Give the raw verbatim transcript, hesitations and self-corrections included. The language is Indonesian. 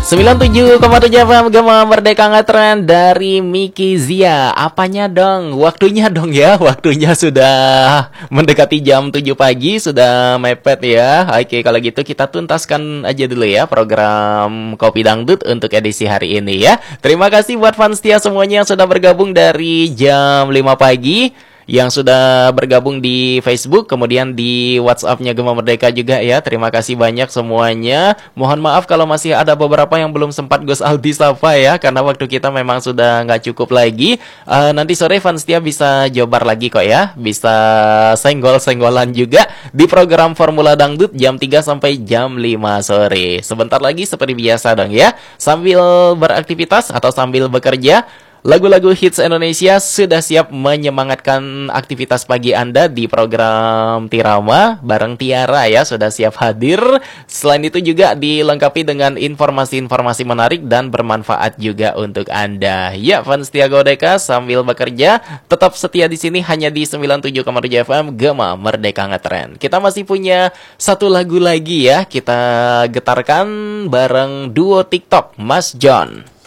sembilan puluh tujuh koma tujuh F M Gema Merdeka Ngetren dari Miki Zia. Apanya dong? Waktunya dong ya. Waktunya sudah mendekati jam tujuh pagi, sudah mepet ya. Oke, kalau gitu kita tuntaskan aja dulu ya program Kopi Dangdut untuk edisi hari ini ya. Terima kasih buat fans setia semuanya yang sudah bergabung dari jam lima pagi, yang sudah bergabung di Facebook, kemudian di WhatsApp-nya Gema Merdeka juga ya. Terima kasih banyak semuanya. Mohon maaf kalau masih ada beberapa yang belum sempat Gus Aldi sapa ya, karena waktu kita memang sudah nggak cukup lagi. uh, Nanti sore fans setia bisa jobar lagi kok ya, bisa senggol-senggolan juga di program Formula Dangdut jam tiga sampai jam lima sore. Sebentar lagi seperti biasa dong ya, sambil beraktivitas atau sambil bekerja, lagu-lagu hits Indonesia sudah siap menyemangatkan aktivitas pagi Anda di program Tirama bareng Tiara ya, sudah siap hadir. Selain itu juga dilengkapi dengan informasi-informasi menarik dan bermanfaat juga untuk Anda. Ya, fans setia Godeka sambil bekerja tetap setia di sini hanya di sembilan puluh tujuh koma tujuh F M Gema Merdeka Ngetren. Kita masih punya satu lagu lagi ya, kita getarkan bareng duo TikTok Mas John.